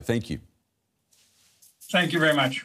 Thank you. Thank you very much.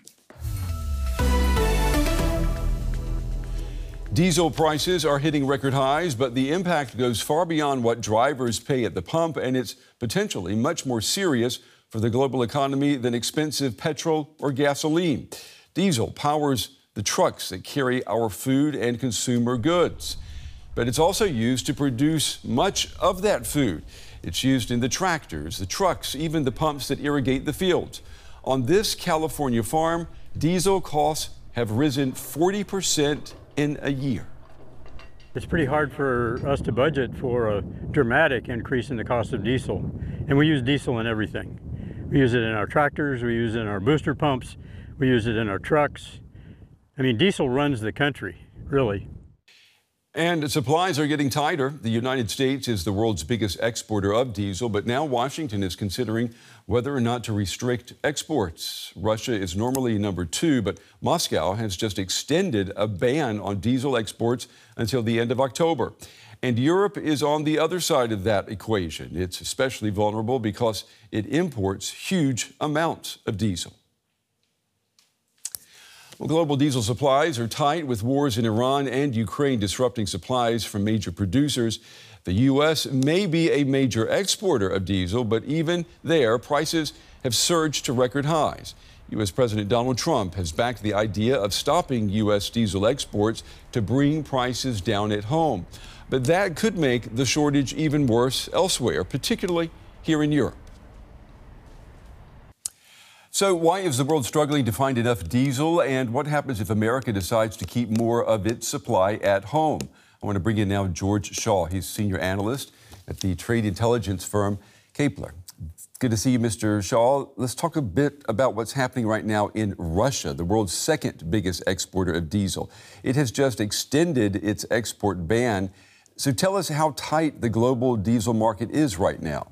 Diesel prices are hitting record highs, but the impact goes far beyond what drivers pay at the pump, and it's potentially much more serious for the global economy than expensive petrol or gasoline. Diesel powers the trucks that carry our food and consumer goods, but it's also used to produce much of that food. It's used in the tractors, the trucks, even the pumps that irrigate the fields. On this California farm, diesel costs have risen 40% in a year. It's pretty hard for us to budget for a dramatic increase in the cost of diesel. And we use diesel in everything. We use it in our tractors, we use it in our booster pumps, we use it in our trucks. I mean, diesel runs the country, really. And supplies are getting tighter. The United States is the world's biggest exporter of diesel, but now Washington is considering whether or not to restrict exports. Russia is normally number 2, but Moscow has just extended a ban on diesel exports until the end of October. And Europe is on the other side of that equation. It's especially vulnerable because it imports huge amounts of diesel. Well, global diesel supplies are tight with wars in Iran and Ukraine disrupting supplies from major producers. The U.S. may be a major exporter of diesel, but even there, prices have surged to record highs. U.S. President Donald Trump has backed the idea of stopping U.S. diesel exports to bring prices down at home. But that could make the shortage even worse elsewhere, particularly here in Europe. So why is the world struggling to find enough diesel, and what happens if America decides to keep more of its supply at home? I want to bring in now George Shaw. He's senior analyst at the trade intelligence firm Kepler. Good to see you, Mr. Shaw. Let's talk a bit about what's happening right now in Russia, the world's second biggest exporter of diesel. It has just extended its export ban. So tell us how tight the global diesel market is right now.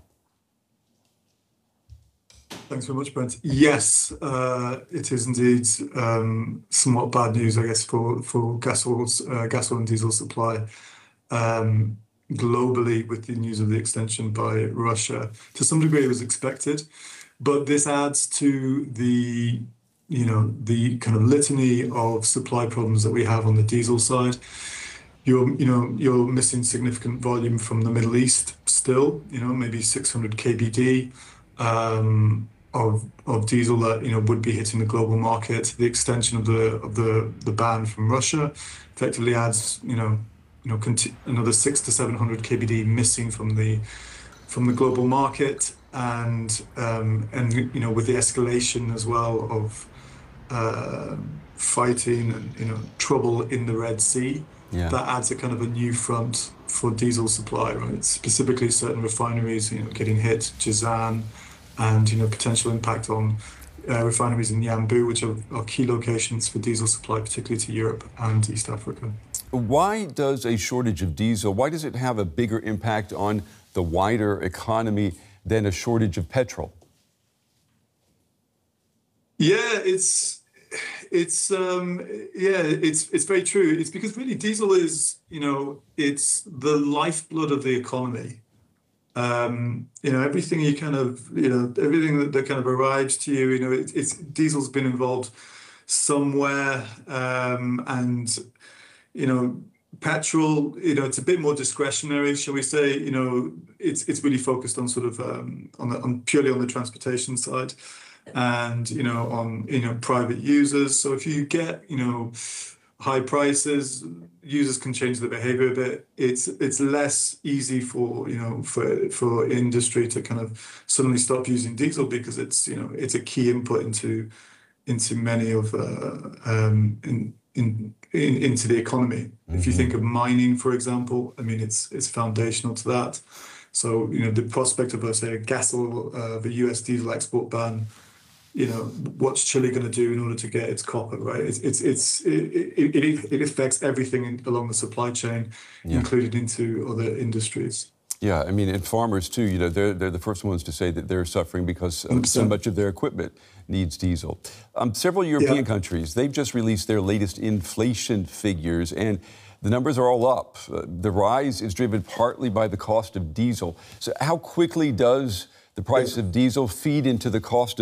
Thanks very much, Brent. Yes, it is indeed somewhat bad news, I guess, for gasoil and diesel supply globally, with the news of the extension by Russia. To some degree, it was expected, but this adds to the kind of litany of supply problems that we have on the diesel side. You're missing significant volume from the Middle East still, maybe 600 kbd. Of diesel that would be hitting the global market. The extension of the ban from Russia effectively adds another 600 to 700 kbd missing from the global market, and with the escalation as well of fighting and trouble in the Red Sea. Yeah. That adds a kind of a new front for diesel supply, right? Specifically, certain refineries, getting hit, Jazan, and potential impact on refineries in Yanbu, which are key locations for diesel supply, particularly to Europe and East Africa. Why does a shortage of diesel, why does it have a bigger impact on the wider economy than a shortage of petrol? Yeah, it's very true. It's because really diesel is, it's the lifeblood of the economy. Everything you kind of, everything that kind of arrives to you, it's diesel's been involved somewhere, and petrol, it's a bit more discretionary, shall we say. It's really focused on sort of purely on the transportation side, and on private users. So if you get high prices, users can change their behavior a bit. It's less easy for industry to kind of suddenly stop using diesel, because it's a key input into many of into the economy. Mm-hmm. If you think of mining, for example, I mean it's foundational to that. So the prospect of, say, the US diesel export ban. What's Chile going to do in order to get its copper, right? It affects everything along the supply chain, yeah, included into other industries. Yeah, I mean, and farmers too, they're the first ones to say that they're suffering because so much of their equipment needs diesel. Several European countries, they've just released their latest inflation figures, and the numbers are all up. The rise is driven partly by the cost of diesel. So how quickly does the price of diesel feed into the cost of